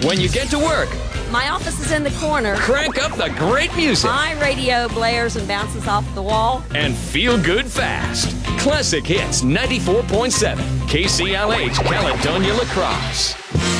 When you get to work, My office is in the corner. crank up the great music My radio blares and bounces off the wall. and feel good fast. Classic Hits 94.7, KCLH, Caledonia, La Crosse.